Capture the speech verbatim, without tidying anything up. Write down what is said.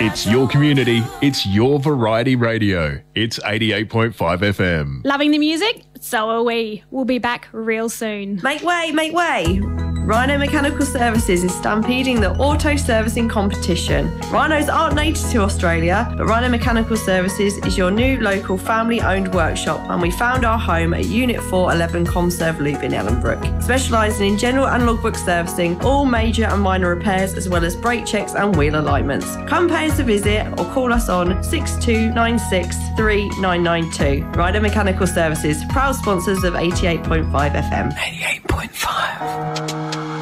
It's your community. It's your variety radio. It's eighty-eight point five F M. Loving the music? So are we. We'll be back real soon. Make way, make way. Rhino Mechanical Services is stampeding the auto servicing competition. Rhinos aren't native to Australia, but Rhino Mechanical Services is your new local family-owned workshop, and we found our home at Unit four eleven Comserve Loop in Ellenbrook, specialising in general and logbook servicing, all major and minor repairs, as well as brake checks and wheel alignments. Come pay us a visit or call us on six two nine six, three nine nine two. Rhino Mechanical Services, proud sponsors of eighty-eight point five F M. eighty-eight point five.